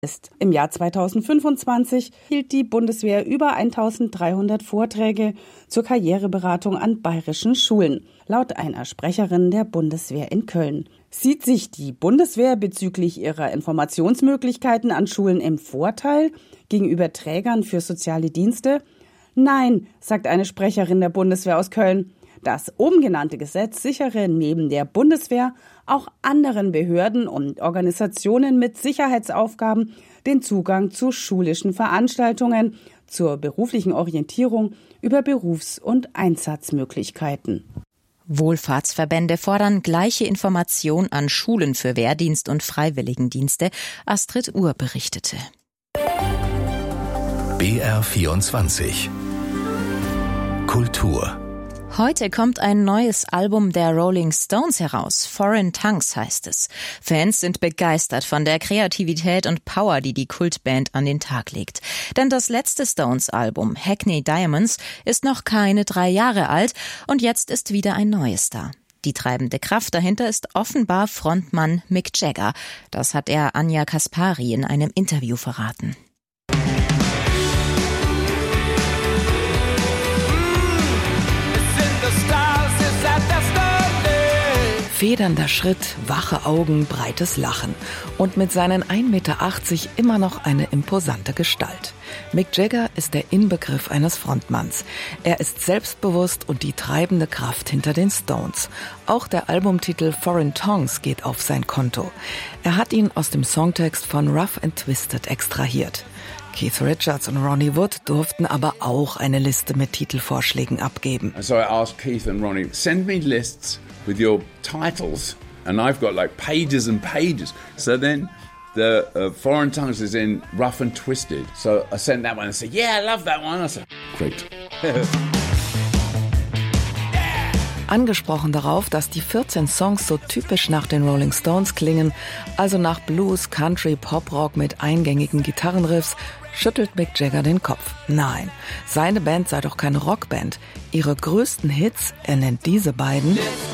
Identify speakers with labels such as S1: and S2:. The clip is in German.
S1: Im Jahr 2025 hielt die Bundeswehr über 1300 Vorträge zur Karriereberatung an bayerischen Schulen, laut einer Sprecherin der Bundeswehr in Köln. Sieht sich die Bundeswehr bezüglich ihrer Informationsmöglichkeiten an Schulen im Vorteil gegenüber Trägern für soziale Dienste? Nein, sagt eine Sprecherin der Bundeswehr aus Köln. Das oben genannte Gesetz sichere neben der Bundeswehr auch anderen Behörden und Organisationen mit Sicherheitsaufgaben den Zugang zu schulischen Veranstaltungen, zur beruflichen Orientierung über Berufs- und Einsatzmöglichkeiten.
S2: Wohlfahrtsverbände fordern gleiche Information an Schulen für Wehrdienst und Freiwilligendienste. Astrid Uhr berichtete.
S3: BR24 Kultur.
S2: Heute kommt ein neues Album der Rolling Stones heraus. Foreign Tongues heißt es. Fans sind begeistert von der Kreativität und Power, die die Kultband an den Tag legt. Denn das letzte Stones-Album, Hackney Diamonds, ist noch keine 3 Jahre alt und jetzt ist wieder ein neues da. Die treibende Kraft dahinter ist offenbar Frontmann Mick Jagger. Das hat er Anja Kaspari in einem Interview verraten.
S4: Federnder Schritt, wache Augen, breites Lachen und mit seinen 1,80 Meter immer noch eine imposante Gestalt. Mick Jagger ist der Inbegriff eines Frontmanns. Er ist selbstbewusst und die treibende Kraft hinter den Stones. Auch der Albumtitel Foreign Tongues geht auf sein Konto. Er hat ihn aus dem Songtext von Rough and Twisted extrahiert. Keith Richards und Ronnie Wood durften aber auch eine Liste mit Titelvorschlägen abgeben.
S5: So I asked Keith and Ronnie, send me lists with your titles, and I've got like pages and pages. So then the Foreign Tongues is in Rough and Twisted. So I sent that one and said, yeah, I love that one. I said, great.
S4: Angesprochen darauf, dass die 14 Songs so typisch nach den Rolling Stones klingen, also nach Blues, Country, Pop-Rock mit eingängigen Gitarrenriffs, schüttelt Mick Jagger den Kopf. Nein, seine Band sei doch keine Rockband. Ihre größten Hits, er nennt diese beiden,